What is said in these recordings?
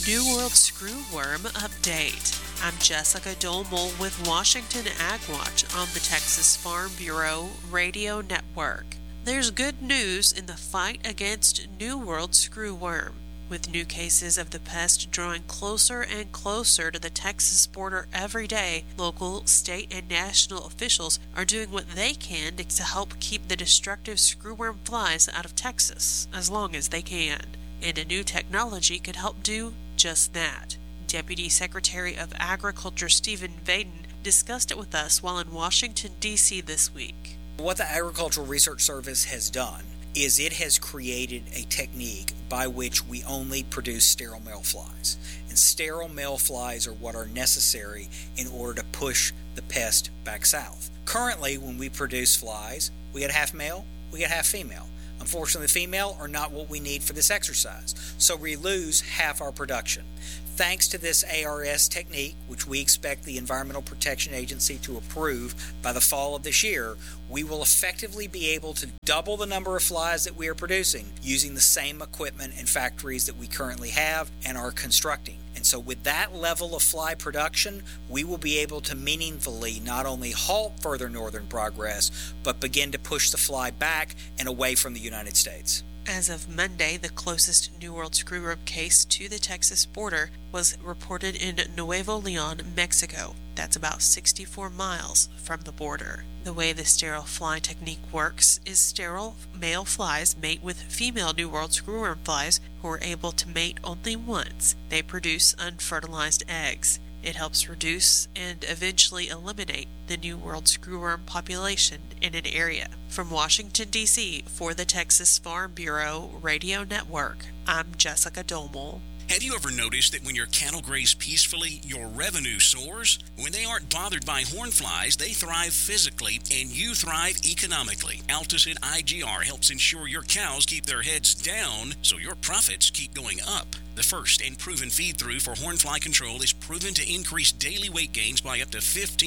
New World Screwworm Update. I'm Jessica Domel with Washington Ag Watch on the Texas Farm Bureau Radio Network. There's good news in the fight against New World Screwworm. With new cases of the pest drawing closer and closer to the Texas border every day, local, state, and national officials are doing what they can to help keep the destructive screwworm flies out of Texas as long as they can. And a new technology could help do just that. Deputy Secretary of Agriculture Stephen Vaden discussed it with us while in Washington, D.C. this week. What the Agricultural Research Service has done is it has created a technique by which we only produce sterile male flies. And sterile male flies are what are necessary in order to push the pest back south. Currently, when we produce flies, we get half male, we get half female. Unfortunately, the female are not what we need for this exercise, so we lose half our production. Thanks to this ARS technique, which we expect the Environmental Protection Agency to approve by the fall of this year, we will effectively be able to double the number of flies that we are producing using the same equipment and factories that we currently have and are constructing. And so with that level of fly production, we will be able to meaningfully not only halt further northern progress, but begin to push the fly back and away from the United States. As of Monday, the closest New World Screwworm case to the Texas border was reported in Nuevo Leon, Mexico. That's about 64 miles from the border. The way the sterile fly technique works is sterile male flies mate with female New World Screwworm flies who are able to mate only once. They produce unfertilized eggs. It helps reduce and eventually eliminate the New World Screwworm population in an area. From Washington, D.C., for the Texas Farm Bureau Radio Network, I'm Jessica Domel. Have you ever noticed that when your cattle graze peacefully, your revenue soars? When they aren't bothered by horn flies, they thrive physically, and you thrive economically. Alticid IGR helps ensure your cows keep their heads down so your profits keep going up. The first and proven feed-through for horn fly control is proven to increase daily weight gains by up to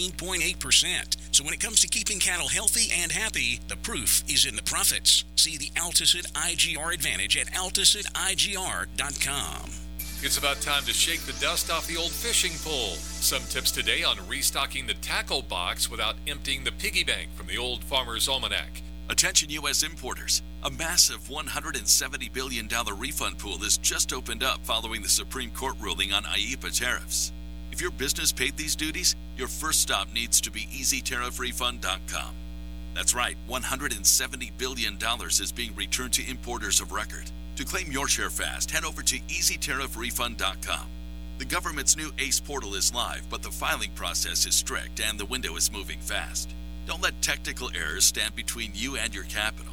15.8%. So when it comes to keeping cattle healthy and happy, the proof is in the profits. See the Alticid IGR advantage at AlticidIGR.com. It's about time to shake the dust off the old fishing pole. Some tips today on restocking the tackle box without emptying the piggy bank from the Old Farmer's Almanac. Attention U.S. importers. A massive $170 billion refund pool has just opened up following the Supreme Court ruling on IEEPA tariffs. If your business paid these duties, your first stop needs to be EasyTariffRefund.com. That's right, $170 billion is being returned to importers of record. To claim your share fast, head over to EasyTariffRefund.com. The government's new ACE portal is live, but the filing process is strict and the window is moving fast. Don't let technical errors stand between you and your capital.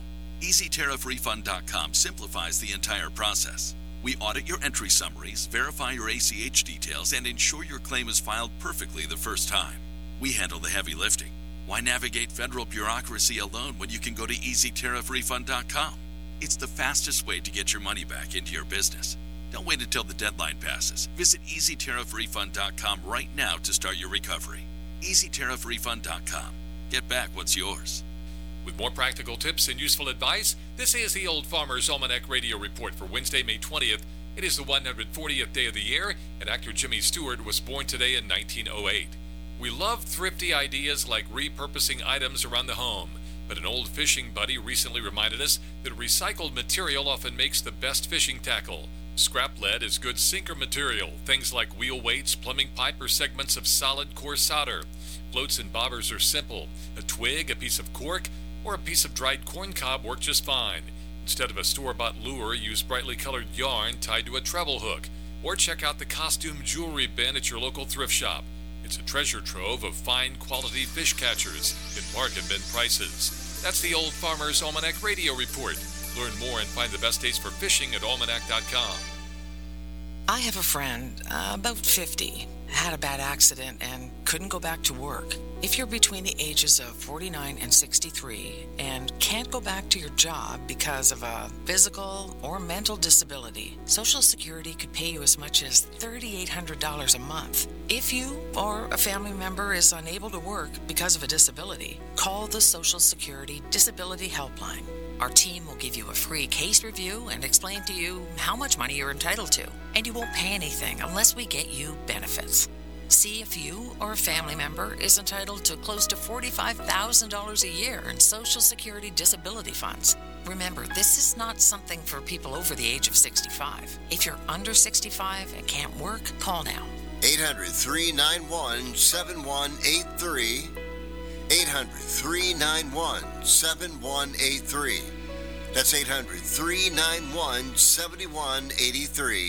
EasyTariffRefund.com simplifies the entire process. We audit your entry summaries, verify your ACH details, and ensure your claim is filed perfectly the first time. We handle the heavy lifting. Why navigate federal bureaucracy alone when you can go to EasyTariffRefund.com? It's the fastest way to get your money back into your business. Don't wait until the deadline passes. Visit EasyTariffRefund.com right now to start your recovery. EasyTariffRefund.com. Get back what's yours. With more practical tips and useful advice, this is the Old Farmer's Almanac Radio Report for Wednesday, May 20th. It is the 140th day of the year, and actor Jimmy Stewart was born today in 1908. We love thrifty ideas like repurposing items around the home, but an old fishing buddy recently reminded us that recycled material often makes the best fishing tackle. Scrap lead is good sinker material, things like wheel weights, plumbing pipe, or segments of solid core solder. Floats and bobbers are simple. A twig, a piece of cork, or a piece of dried corn cob work just fine. Instead of a store-bought lure, use brightly colored yarn tied to a treble hook, or check out the costume jewelry bin at your local thrift shop. It's a treasure trove of fine quality fish catchers at bargain bin prices. That's the Old Farmer's Almanac Radio Report. Learn more and find the best days for fishing at almanac.com. I have a friend, about 50, had a bad accident and couldn't go back to work. If you're between the ages of 49 and 63 and can't go back to your job because of a physical or mental disability, Social Security could pay you as much as $3,800 a month. If you or a family member is unable to work because of a disability, call the Social Security Disability Helpline. Our team will give you a free case review and explain to you how much money you're entitled to. And you won't pay anything unless we get you benefits. See if you or a family member is entitled to close to $45,000 a year in Social Security disability funds. Remember, this is not something for people over the age of 65. If you're under 65 and can't work, call now. 800-391-7183. 800-391-7183. That's 800-391-7183.